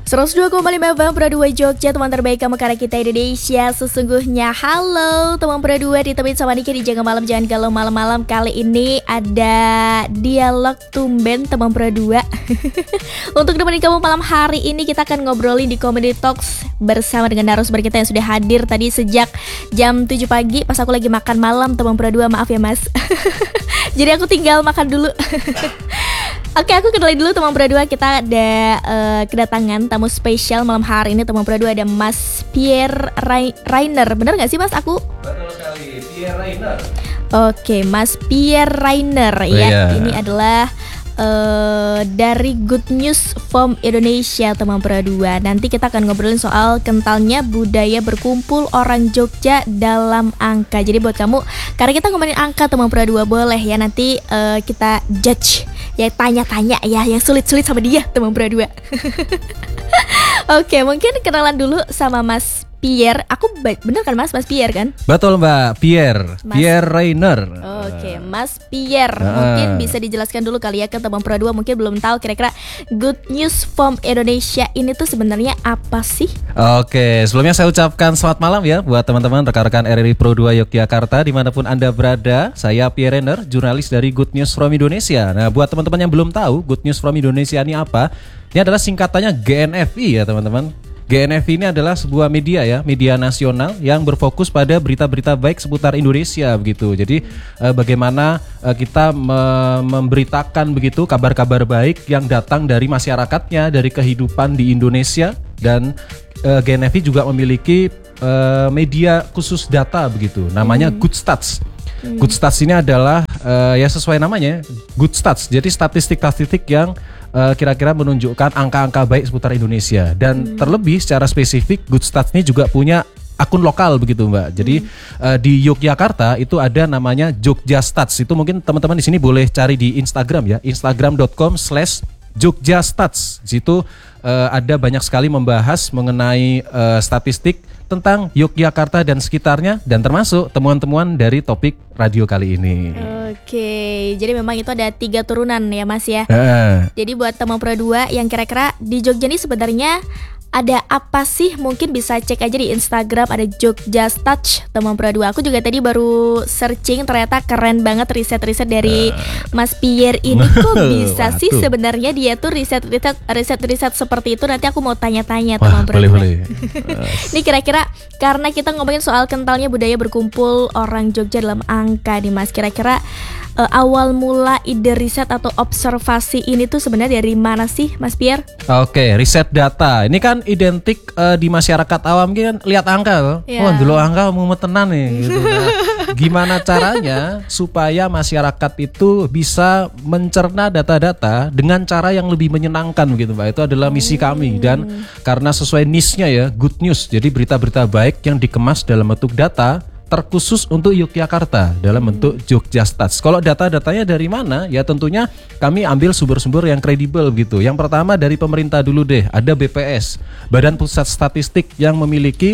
102,5 FM Pro 2 Jogja, teman terbaik kamu karena kita Indonesia sesungguhnya. Halo teman Pro 2, ditemenin sama Niki di Jaga Malam Jangan Galau Malam-malam. Kali ini ada dialog tumben teman Pro 2. Untuk nemenin kamu malam hari ini kita akan ngobrolin di Comedy Talks bersama dengan narasumber kita yang sudah hadir tadi sejak jam 7 pagi pas aku lagi makan malam teman Pro 2. Maaf ya mas. Jadi aku tinggal makan dulu. Oke, aku kenalin dulu teman Pro 2. Kita ada kedatangan tamu spesial malam hari ini teman Pro 2. Ada Mas Pierre Rainer. Bener gak sih mas aku? Betul sekali, Pierre Rainer. Oke, Mas Pierre Rainer ya. Iya. Ini adalah dari Good News from Indonesia teman Pro 2. Nanti kita akan ngobrolin soal kentalnya budaya berkumpul orang Jogja dalam angka. Jadi buat kamu, karena kita ngomongin angka teman Pro 2, boleh ya nanti kita judge ya, tanya-tanya ya yang sulit-sulit sama dia teman Pro 2. Oke, mungkin kenalan dulu sama Mas Pierre. Aku bener kan mas Pierre kan? Betul mbak, Pierre Rainer. Oke, Mas Pierre, mungkin bisa dijelaskan dulu kali ya ke teman Pro 2 mungkin belum tahu kira-kira Good News from Indonesia ini tuh sebenarnya apa sih? Oke, sebelumnya saya ucapkan selamat malam ya buat teman-teman rekan-rekan RRI Pro 2 Yogyakarta dimanapun anda berada. Saya Pierre Rainer, jurnalis dari Good News from Indonesia. Nah, buat teman-teman yang belum tahu Good News from Indonesia ini apa, ini adalah singkatannya GNFI ya teman-teman. GNFI ini adalah sebuah media ya, media nasional yang berfokus pada berita-berita baik seputar Indonesia begitu. Jadi bagaimana kita memberitakan begitu kabar-kabar baik yang datang dari masyarakatnya, dari kehidupan di Indonesia. Dan GNFI juga memiliki media khusus data begitu, namanya Good Stats. Good Stats ini adalah ya sesuai namanya Good Stats. Jadi statistik-statistik yang kira-kira menunjukkan angka-angka baik seputar Indonesia. Dan terlebih secara spesifik Good Stats ini juga punya akun lokal begitu mbak. Jadi di Yogyakarta itu ada namanya Jogja Stats. Itu mungkin teman-teman di sini boleh cari di Instagram ya, instagram.com/JogjaStats. Di situ ada banyak sekali membahas mengenai statistik tentang Yogyakarta dan sekitarnya, dan termasuk temuan-temuan dari topik radio kali ini. Oke, jadi memang itu ada 3 turunan ya mas ya. Jadi buat teman Pro 2 yang kira-kira di Jogja ini sebenarnya ada apa sih, mungkin bisa cek aja di Instagram, ada Jogja Stats teman Pro 2. Aku juga tadi baru searching, ternyata keren banget riset-riset dari Mas Pierre ini. Kok bisa sih sebenarnya dia tuh riset seperti itu. Nanti aku mau tanya-tanya teman Pro 2. Boleh. Ini kira-kira karena kita ngomongin soal kentalnya budaya berkumpul orang Jogja dalam angka nih mas, kira-kira awal mula ide riset atau observasi ini tuh sebenarnya dari mana sih Mas Pierre? Oke, riset data. Ini kan identik di masyarakat awam kan lihat angka loh. Yeah. Oh, dulu angka mau tenan nih gitu. Nah, gimana caranya supaya masyarakat itu bisa mencerna data-data dengan cara yang lebih menyenangkan gitu, Mbak. Itu adalah misi kami, dan karena sesuai niche-nya ya, good news. Jadi berita-berita baik yang dikemas dalam bentuk data terkhusus untuk Yogyakarta dalam bentuk Jogja Stats. Kalau data-datanya dari mana? Ya tentunya kami ambil sumber-sumber yang kredibel gitu. Yang pertama dari pemerintah dulu deh, ada BPS, Badan Pusat Statistik, yang memiliki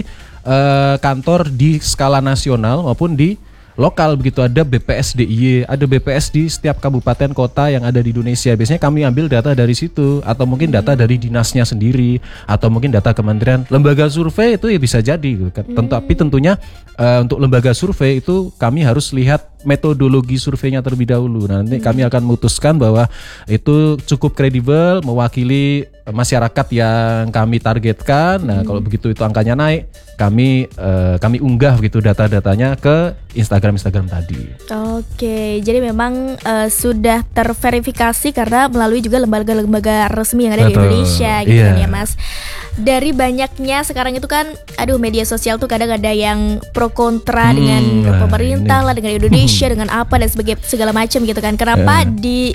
kantor di skala nasional maupun di lokal begitu. Ada BPS DIY, ada BPS di setiap kabupaten kota yang ada di Indonesia. Biasanya kami ambil data dari situ, atau mungkin data dari dinasnya sendiri, atau mungkin data kementerian. Lembaga survei itu ya bisa jadi gitu kan. Tapi tentunya untuk lembaga survei itu kami harus lihat metodologi surveinya terlebih dahulu. Nah, nanti kami akan memutuskan bahwa itu cukup kredibel, mewakili masyarakat yang kami targetkan. Nah, kalau begitu itu angkanya naik, kami unggah begitu data-datanya ke Instagram tadi. Oke, jadi memang sudah terverifikasi karena melalui juga lembaga-lembaga resmi yang ada di Indonesia gitu kan ya Mas. Dari banyaknya sekarang itu kan, media sosial tuh kadang ada yang pro kontra dengan pemerintah lah, dengan Indonesia, dengan apa dan segala macam gitu kan. Kenapa di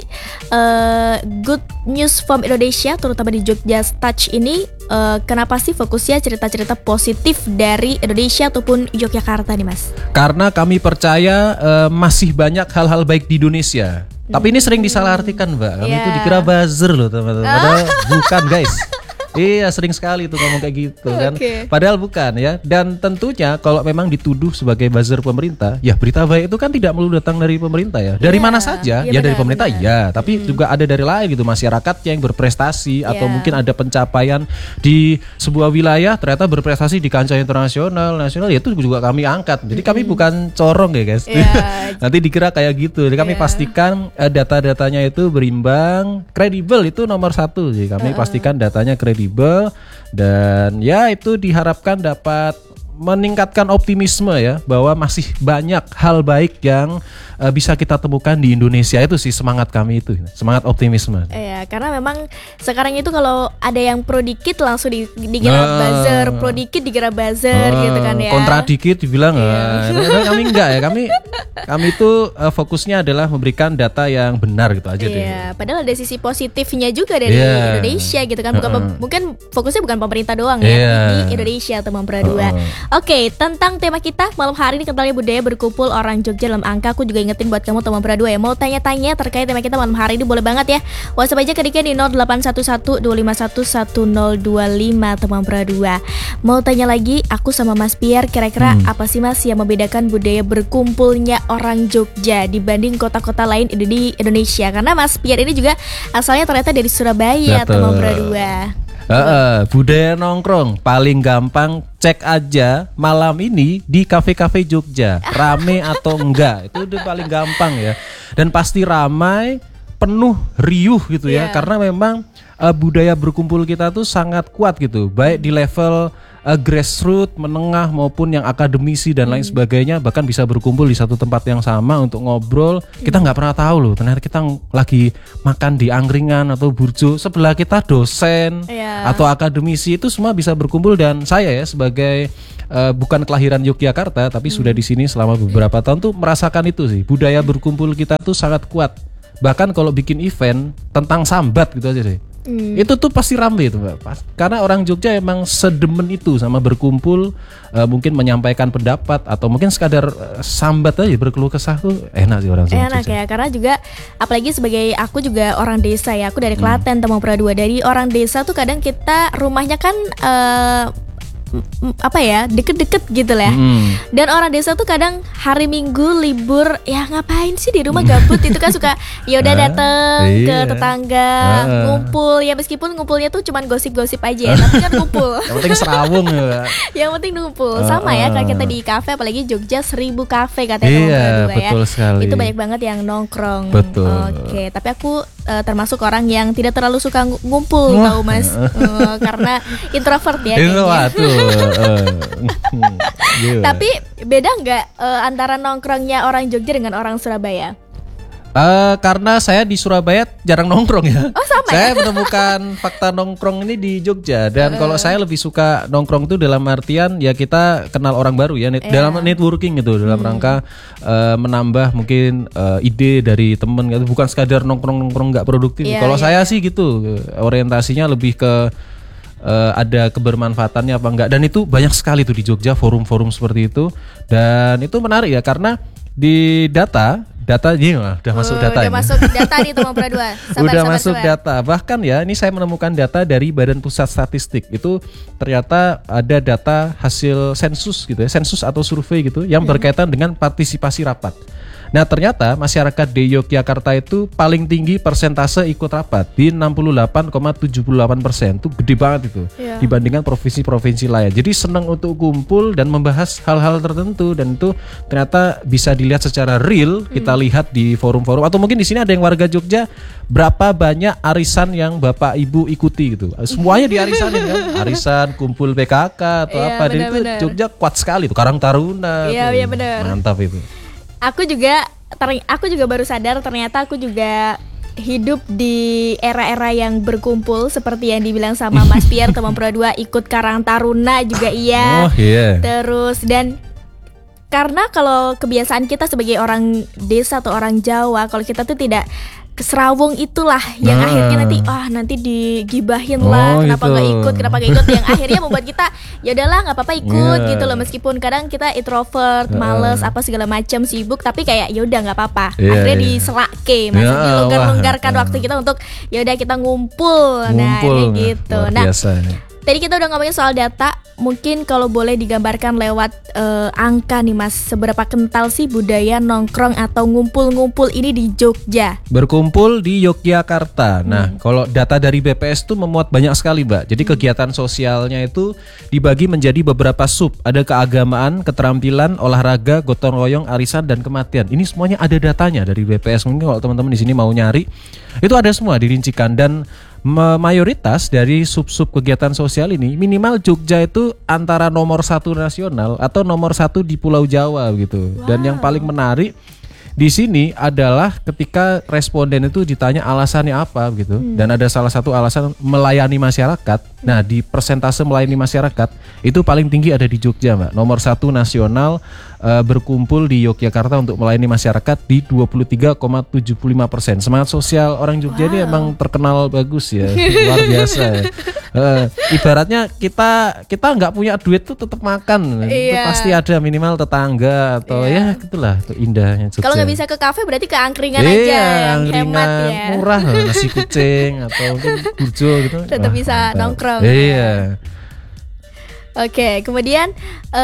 Good News from Indonesia, terutama di Jogja Stats ini, kenapa sih fokusnya cerita-cerita positif dari Indonesia ataupun Yogyakarta nih Mas? Karena kami percaya masih banyak hal-hal baik di Indonesia. Tapi ini sering disalahartikan Mbak. Kami itu dikira buzzer loh teman-teman. Padahal bukan guys. Iya, sering sekali tuh ngomong kayak gitu kan. Oke. Padahal bukan ya. Dan tentunya kalau memang dituduh sebagai buzzer pemerintah, ya berita baik itu kan tidak melulu datang dari pemerintah ya. Dari Iya, mana saja? iya Ya dari benar, pemerintah benar. ya, tapi juga ada dari lain gitu, masyarakat yang berprestasi atau Iya. mungkin ada pencapaian di sebuah wilayah ternyata berprestasi di kancah internasional, nasional, ya itu juga kami angkat. Jadi kami bukan corong ya guys. Iya. Nanti dikira kayak gitu. Jadi kami Iya. pastikan data-datanya itu berimbang, kredibel itu nomor satu sih. Kami pastikan datanya kredibel dan ya itu diharapkan dapat meningkatkan optimisme ya bahwa masih banyak hal baik yang bisa kita temukan di Indonesia. Itu sih semangat kami itu, semangat optimisme. Iya, karena memang sekarang itu kalau ada yang pro dikit langsung digerak buzzer, pro dikit digerak buzzer gitu kan ya. Kontra dikit dibilang kami enggak ya, kami itu fokusnya adalah memberikan data yang benar gitu aja deh. Iya, padahal ada sisi positifnya juga dari Iya. Indonesia gitu kan. Mungkin fokusnya bukan pemerintah doang ya, Iya. ini Indonesia teman Pradua. Oke, tentang tema kita malam hari ini kentalnya budaya berkumpul orang Jogja dalam angka. Aku juga ingetin buat kamu teman Pradua ya, mau tanya-tanya terkait tema kita malam hari ini boleh banget ya. WhatsApp aja ke Dika di 0811-251-1025 teman Pradua. Mau tanya lagi, aku sama Mas Pierre kira-kira apa sih Mas yang membedakan budaya berkumpulnya orang Jogja dibanding kota-kota lain di Indonesia? Karena Mas Pierre ini juga asalnya ternyata dari Surabaya Betul. teman Pradua. Budaya nongkrong paling gampang cek aja malam ini di kafe-kafe Jogja rame atau enggak, itu udah paling gampang ya. Dan pasti ramai, penuh, riuh gitu ya, Iya. karena memang budaya berkumpul kita tuh sangat kuat gitu, baik di level grassroots, menengah maupun yang akademisi dan lain sebagainya, bahkan bisa berkumpul di satu tempat yang sama untuk ngobrol. Kita nggak pernah tahu loh, ternyata kita lagi makan di angkringan atau burjo, sebelah kita dosen Iya. atau akademisi, itu semua bisa berkumpul. Dan saya ya sebagai bukan kelahiran Yogyakarta tapi sudah di sini selama beberapa tahun tuh merasakan itu sih, budaya berkumpul kita tuh sangat kuat. Bahkan kalau bikin event tentang sambat gitu aja sih, itu tuh pasti rame itu Mbak. Karena orang Jogja emang sedemen itu sama berkumpul, mungkin menyampaikan pendapat atau mungkin sekadar sambat aja, berkeluh kesah tuh enak sih orang Jogja. Enak ya, karena juga apalagi sebagai aku juga orang desa ya, aku dari Klaten teman Pradua. Dari orang desa tuh kadang kita rumahnya kan deket-deket gitu lah. Dan orang desa tuh kadang hari Minggu libur ya ngapain sih di rumah gabut, itu kan suka ya udah dateng ke Iya. tetangga ngumpul ya, meskipun ngumpulnya tuh cuman gosip-gosip aja ya, tapi kan ngumpul. Yang penting serawung ya. Yang penting ngumpul. Sama ya kayak kita di kafe, apalagi Jogja 1000 kafe katanya teman Iya, Pradua ya. betul sekali. Itu banyak banget yang nongkrong. Betul. Oke, tapi aku termasuk orang yang tidak terlalu suka ngumpul tahu Mas. Karena introvert ya kayaknya. Tapi beda nggak antara nongkrongnya orang Jogja dengan orang Surabaya? Karena saya di Surabaya jarang nongkrong ya. Oh, sama Saya menemukan fakta nongkrong ini di Jogja. Dan kalau saya lebih suka nongkrong itu dalam artian ya kita kenal orang baru ya, dalam networking gitu, dalam rangka menambah mungkin ide dari temen gitu, bukan sekadar nongkrong nggak produktif. Iya, Kalau iya. saya sih gitu, orientasinya lebih ke ada kebermanfaatannya apa enggak. Dan itu banyak sekali tuh di Jogja forum-forum seperti itu. Dan itu menarik ya, karena di data ini udah masuk data udah ini. masuk data nih teman Pradua. Udah masuk data. Bahkan ya, ini saya menemukan data dari Badan Pusat Statistik. Itu ternyata ada data hasil sensus gitu ya, sensus atau survei gitu yang berkaitan dengan partisipasi rapat. Nah, ternyata masyarakat di Yogyakarta itu paling tinggi persentase ikut rapat di 68,78%. Itu gede banget itu. Iya. Dibandingkan provinsi-provinsi lain. Jadi senang untuk kumpul dan membahas hal-hal tertentu, dan itu ternyata bisa dilihat secara real. Kita lihat di forum-forum, atau mungkin di sini ada yang warga Jogja, berapa banyak arisan yang Bapak Ibu ikuti gitu. Semuanya di arisanin kan. Arisan, kumpul PKK atau Iya, apa. Dan itu benar-benar. Jogja kuat sekali tuh, Karang Taruna. Iya, tuh. iya, benar. Mantap itu. Aku juga baru sadar ternyata aku juga hidup di era-era yang berkumpul seperti yang dibilang sama Mas Pierre teman Pradua, ikut Karang Taruna juga iya. Oh iya. Terus dan karena kalau kebiasaan kita sebagai orang desa atau orang Jawa, kalau kita tuh tidak keserawung itulah yang akhirnya nanti digibahin lah, kenapa nggak ikut, yang akhirnya membuat kita ya udahlah nggak apa-apa ikut gitu loh, meskipun kadang kita introvert, males apa segala macam, sibuk, tapi kayak ya udah nggak apa-apa, akhirnya diselake, maksudnya longgar-longgarkan waktu kita untuk ya udah kita ngumpul. Nah kayak gitu. Nah tadi kita udah ngomongin soal data, mungkin kalau boleh digambarkan lewat angka nih Mas, seberapa kental sih budaya nongkrong atau ngumpul-ngumpul ini di Jogja? Berkumpul di Yogyakarta. Nah, kalau data dari BPS itu memuat banyak sekali, Mbak. Jadi kegiatan sosialnya itu dibagi menjadi beberapa sub. Ada keagamaan, keterampilan, olahraga, gotong royong, arisan, dan kematian. Ini semuanya ada datanya dari BPS. Mungkin kalau teman-teman di sini mau nyari, itu ada semua dirincikan, dan mayoritas dari sub-sub kegiatan sosial ini minimal Jogja itu antara nomor 1 nasional atau nomor 1 di Pulau Jawa gitu. Dan yang paling menarik di sini adalah ketika responden itu ditanya alasannya apa gitu, dan ada salah satu alasan melayani masyarakat. Nah, di persentase melayani masyarakat itu paling tinggi ada di Jogja, Mbak. Nomor 1 nasional berkumpul di Yogyakarta untuk melayani masyarakat di 23,75%. Semangat sosial orang Jogja ini emang terkenal bagus ya, luar biasa ya. Ibaratnya kita nggak punya duit tuh tetap makan, itu pasti ada minimal tetangga atau ya gitulah, itu indahnya Jogja. Kalau nggak bisa ke kafe berarti ke angkringan aja yang hemat ya, murah, nasi kucing atau mungkin burjo gitu, tetap bisa nongkrong. Iya. Oke, kemudian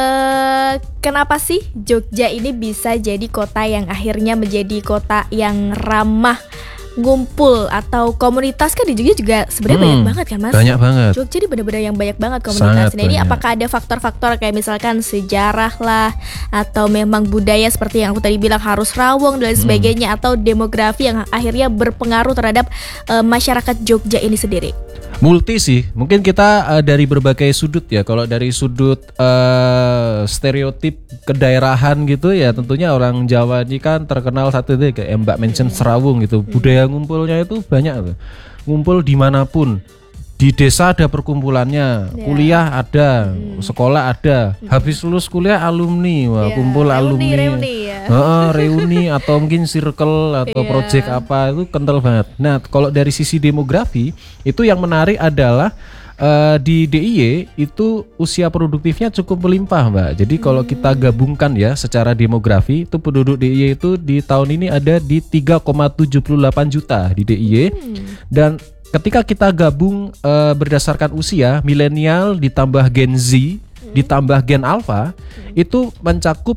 kenapa sih Jogja ini bisa jadi kota yang akhirnya menjadi kota yang ramah ngumpul atau komunitas? Kan di Jogja juga sebenarnya banyak banget kan Mas? Banyak banget. Jogja ini benar-benar yang banyak banget komunitasnya. Ini apakah ada faktor-faktor kayak misalkan sejarah lah, atau memang budaya seperti yang aku tadi bilang harus rawong dan sebagainya, atau demografi yang akhirnya berpengaruh terhadap masyarakat Jogja ini sendiri? Multi sih, mungkin kita dari berbagai sudut ya. Kalau dari sudut stereotip kedaerahan gitu ya, tentunya orang Jawa ini kan terkenal satu itu kayak Mbak mention serawung gitu. Budaya ngumpulnya itu banyak tuh. Ngumpul dimanapun. Di desa ada perkumpulannya, kuliah ada, sekolah ada, habis lulus kuliah alumni, kumpul reuni ya. Reuni atau mungkin circle atau project apa, itu kental banget. Nah, kalau dari sisi demografi itu yang menarik adalah di DIY itu usia produktifnya cukup melimpah, Mbak. Jadi kalau kita gabungkan ya secara demografi, itu penduduk DIY itu di tahun ini ada di 3,78 juta di DIY. Dan ketika kita gabung berdasarkan usia, milenial ditambah Gen Z ditambah Gen Alpha, itu mencakup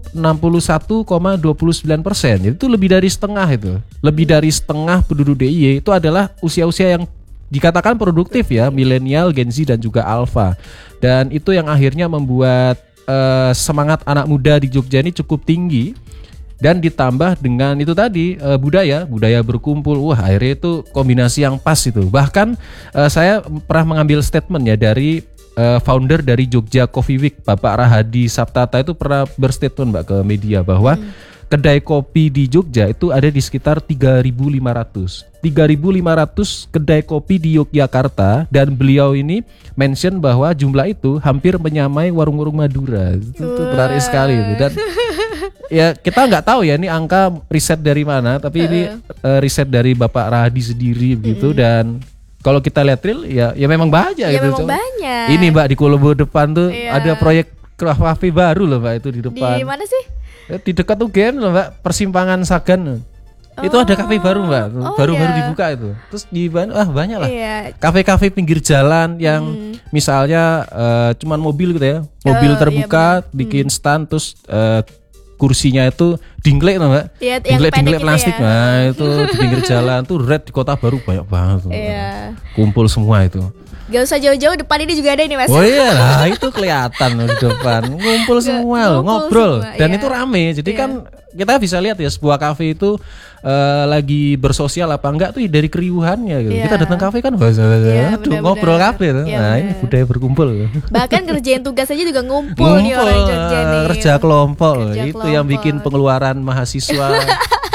61,29%. Itu lebih dari setengah itu. Lebih dari setengah penduduk DIY itu adalah usia-usia yang dikatakan produktif ya, milenial, Gen Z dan juga Alpha. Dan itu yang akhirnya membuat semangat anak muda di Jogja ini cukup tinggi. Dan ditambah dengan itu tadi budaya berkumpul, akhirnya itu kombinasi yang pas itu. Bahkan saya pernah mengambil statement ya dari founder dari Jogja Coffee Week, Bapak Rahadi Saptata, itu pernah berstatement Mbak ke media bahwa kedai kopi di Jogja itu ada di sekitar 3.500 kedai kopi di Yogyakarta, dan beliau ini mention bahwa jumlah itu hampir menyamai warung-warung Madura. Itu menarik sekali itu. Dan ya kita nggak tahu ya ini angka riset dari mana, tapi ini riset dari Bapak Rahadi sendiri begitu. Dan kalau kita lihat real ya memang banyak ya, gitu. Memang banyak. Ini Mbak di Kolombo depan tuh ada proyek kafe baru loh Mbak, itu di depan. Di mana sih? Di dekat UGM loh Mbak, persimpangan Sagan. Itu ada kafe baru Mbak, baru dibuka itu. Terus di banyak lah. Kafe-kafe pinggir jalan yang misalnya cuman mobil gitu ya, mobil terbuka, bikin stand, terus kursinya itu dinglek Mbak, dinglek plastik ya. Nah itu di pinggir jalan tuh red di Kota Baru banyak banget. Kumpul semua itu. Gak usah jauh-jauh, depan ini juga ada ini Mas. Oh iya lah, itu kelihatan di depan. Ngumpul semua, ngobrol semua, dan itu rame. Jadi kan kita bisa lihat ya sebuah kafe itu lagi bersosial apa enggak tuh dari keriuhannya gitu. Kita datang kafe kan ngobrol kafe tuh. Nah, ini budaya berkumpul. Bahkan kerjain tugas aja juga ngumpul nih orang Jogja nih. Kerja kelompok. Itu yang bikin pengeluaran mahasiswa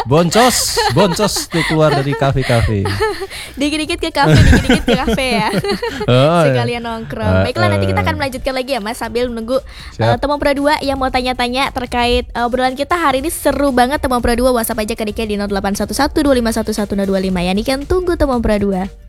Boncos tuh keluar dari kafe-kafe. Dikit-dikit ke kafe, dikit-dikit ke kafe ya. Oh, Sekalian nongkrong. Baiklah, nanti kita akan melanjutkan lagi ya Mas sambil menunggu teman Pro 2 yang mau tanya-tanya terkait obrolan kita hari ini. Seru banget teman Pro 2. WhatsApp aja ke Dika di 0811 251 1025 ya. Nih kan tunggu teman Pro 2.